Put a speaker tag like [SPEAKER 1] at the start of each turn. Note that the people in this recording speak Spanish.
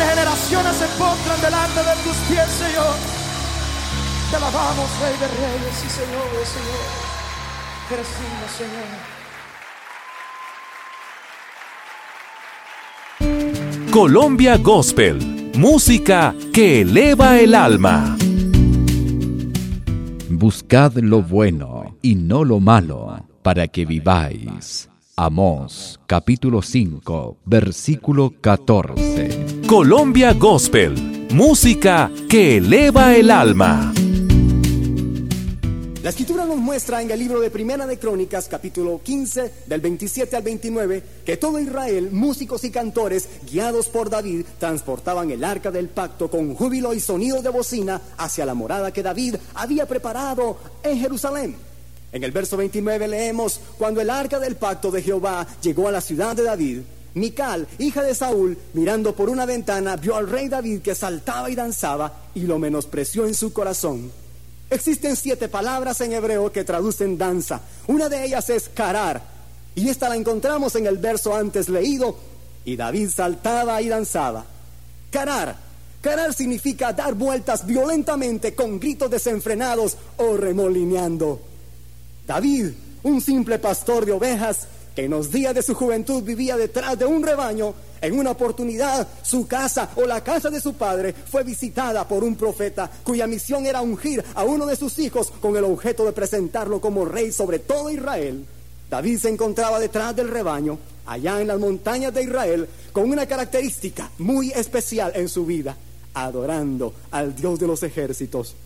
[SPEAKER 1] generaciones se postran delante de tus pies, Señor. Te alabamos, Rey de Reyes y Señor de Señores. Eres digno, Señor.
[SPEAKER 2] Colombia Gospel, música que eleva el alma.
[SPEAKER 3] Buscad lo bueno y no lo malo, para que viváis. Amós, capítulo 5, versículo 14.
[SPEAKER 2] Colombia Gospel, música que eleva el alma.
[SPEAKER 4] La Escritura nos muestra en el libro de Primera de Crónicas, capítulo 15, del 27 al 29, que todo Israel, músicos y cantores, guiados por David, transportaban el arca del pacto con júbilo y sonidos de bocina hacia la morada que David había preparado en Jerusalén. En el verso 29 leemos: cuando el arca del pacto de Jehová llegó a la ciudad de David, Mical, hija de Saúl, mirando por una ventana, vio al rey David que saltaba y danzaba y lo menospreció en su corazón. Existen 7 palabras en hebreo que traducen danza. Una de ellas es karar, y esta la encontramos en el verso antes leído: y David saltaba y danzaba. Karar significa dar vueltas violentamente con gritos desenfrenados o remolineando. David, un simple pastor de ovejas que en los días de su juventud vivía detrás de un rebaño, en una oportunidad su casa o la casa de su padre fue visitada por un profeta cuya misión era ungir a uno de sus hijos con el objeto de presentarlo como rey sobre todo Israel. David se encontraba detrás del rebaño, allá en las montañas de Israel, con una característica muy especial en su vida: adorando al Dios de los ejércitos.